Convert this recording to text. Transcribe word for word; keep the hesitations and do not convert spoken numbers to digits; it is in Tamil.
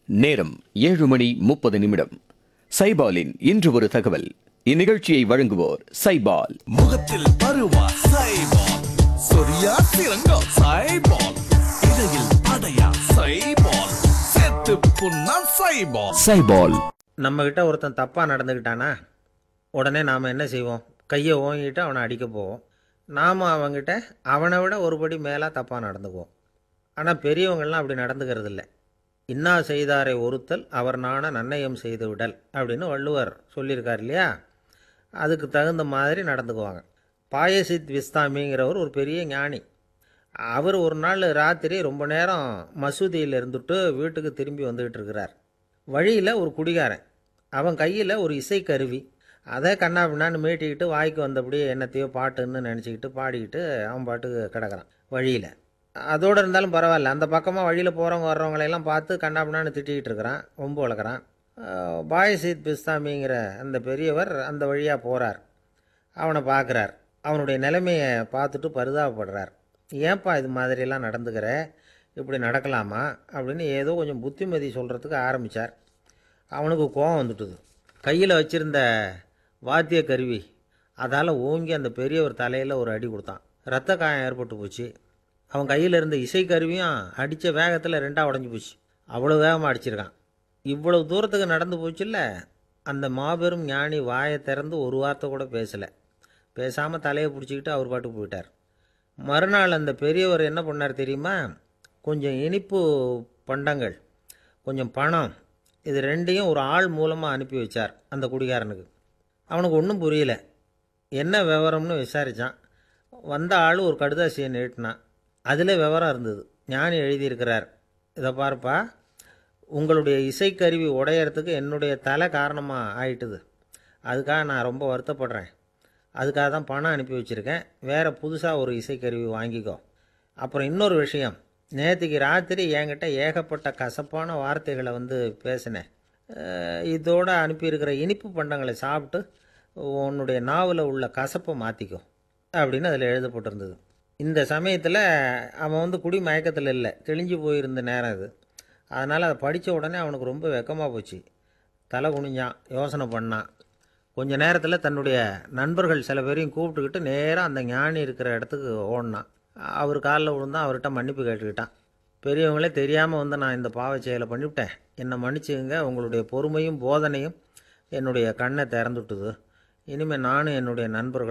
நேரம் ஏழு மணி முப்பது நிமிடம். சைபாலின் இன்று ஒரு தகவல். இந்நிகழ்ச்சியை வழங்குவோர் சைபால். முகத்தில் பருவா சைபால், சொரியா சிறங்கா சைபால், இடையில் அடையா சைபால், செத்து புண்ணா சைபால். சைபால். நம்ம கிட்ட ஒருத்தன் தப்பாக நடந்துக்கிட்டானா உடனே நாம் என்ன செய்வோம்? கையை ஓங்கிட்டு அவனை அடிக்க போவோம். நாம் அவங்ககிட்ட அவனை விட ஒருபடி மேலே தப்பாக நடந்துக்குவோம். ஆனால் பெரியவங்கள்லாம் அப்படி நடந்துக்கிறது இல்லை. இன்னா செய்தாரை ஒருத்தல் அவர் நாண நன்னயம் செய்து விடல் அப்படின்னு வள்ளுவர் சொல்லியிருக்கார் இல்லையா? அதுக்கு தகுந்த மாதிரி நடந்துக்குவாங்க. பாயசித் விஸ்தாமிங்கிறவர் ஒரு பெரிய ஞானி. அவர் ஒரு நாள் ராத்திரி ரொம்ப நேரம் மசூதியில் இருந்துட்டு வீட்டுக்கு திரும்பி வந்துக்கிட்டு இருக்கிறார். வழியில் ஒரு குடிகாரன், அவன் கையில் ஒரு இசைக்கருவி, அதை கண்ணா பின்னான்னு மீட்டிக்கிட்டு வாய்க்கு வந்தபடியே என்னத்தையோ பாட்டுன்னு நினச்சிக்கிட்டு பாடிக்கிட்டு அவன் பாட்டுக்கு கிடக்கிறான் வழியில். அதோடு இருந்தாலும் பரவாயில்ல, அந்த பக்கமாக வழியில் போகிறவங்க வர்றவங்களையெல்லாம் பார்த்து கண்ணா பின்னான்னு திட்டிக்கிட்டு இருக்கிறான், ரொம்ப வளர்க்குறான். பாயசித் பிஸ்தாமிங்கிற அந்த பெரியவர் அந்த வழியாக போகிறார். அவனை பார்க்குறார். அவனுடைய நிலைமையை பார்த்துட்டு பரிதாபப்படுறார். ஏன்பா இது மாதிரியெல்லாம் நடந்துக்கிற, இப்படி நடக்கலாமா அப்படின்னு ஏதோ கொஞ்சம் புத்திமதி சொல்கிறதுக்கு ஆரம்பித்தார். அவனுக்கு கோபம் வந்துட்டுது. கையில் வச்சுருந்த வாத்திய கருவி அதால் ஓங்கி அந்த பெரியவர் தலையில் ஒரு அடி கொடுத்தான். ரத்த காயம் ஏற்பட்டு போச்சு. அவன் கையில் இருந்த இசைக்கருவியும் அடித்த வேகத்தில் ரெண்டாக உடஞ்சி போச்சு. அவ்வளோ வேகமாக அடிச்சிருக்கான். இவ்வளவு தூரத்துக்கு நடந்து போச்சுல்ல, அந்த மாபெரும் ஞானி வாயை திறந்து ஒரு வார்த்தை கூட பேசலை. பேசாமல் தலையை பிடிச்சிக்கிட்டு அவர் பாட்டு போயிட்டார். மறுநாள் அந்த பெரியவர் என்ன பண்ணார் தெரியுமா? கொஞ்சம் இனிப்பு பண்டங்கள், கொஞ்சம் பணம், இது ரெண்டையும் ஒரு ஆள் மூலமாக அனுப்பி வச்சார் அந்த குடிகாரனுக்கு. அவனுக்கு ஒன்றும் புரியல. என்ன விவரம்னு விசாரித்தான். வந்த ஆள் ஒரு கடுதாசியை நீட்டினான். அதில் விவரம் இருந்தது. ஞானி எழுதியிருக்கிறார், இதை பாருப்பா, உங்களுடைய இசைக்கருவி உடையறதுக்கு என்னுடைய தலை காரணமாக ஆயிட்டுது. அதுக்காக நான் ரொம்ப வருத்தப்படுறேன். அதுக்காக தான் பணம் அனுப்பி வச்சுருக்கேன். வேறு புதுசாக ஒரு இசைக்கருவி வாங்கிக்கோ. அப்புறம் இன்னொரு விஷயம், நேற்றுக்கு ராத்திரி என்கிட்ட ஏகப்பட்ட கசப்பான வார்த்தைகளை வந்து பேசினேன். இதோடு அனுப்பியிருக்கிற இனிப்பு பண்டங்களை சாப்பிட்டு உன்னுடைய நாவில் உள்ள கசப்பை மாற்றிக்கோ அப்படின்னு அதில் எழுதப்பட்டிருந்தது. இந்த சமயத்தில் அவன் வந்து குடி மயக்கத்தில் இல்லை, தெளிஞ்சு போயிருந்த நேரம் இது. அதனால் அதை படித்த உடனே அவனுக்கு ரொம்ப வெக்கமாக போச்சு. தலை குனிஞ்சான், யோசனை பண்ணான். கொஞ்ச நேரத்தில் தன்னுடைய நண்பர்கள் சில பேரையும் கூப்பிட்டுக்கிட்டு நேராக அந்த ஞானி இருக்கிற இடத்துக்கு ஓடினான். அவர் காலில் விழுந்தான். அவர்கிட்ட மன்னிப்பு கேட்டுக்கிட்டான். பெரியவங்களே தெரியாமல் வந்து நான் இந்த பாவ செயலை பண்ணிவிட்டேன், என்னை மன்னிச்சுங்க. உங்களுடைய பொறுமையும் போதனையும் என்னுடைய கண்ணை திறந்துட்டுது. இனிமேல் நானும் என்னுடைய நண்பர்கள்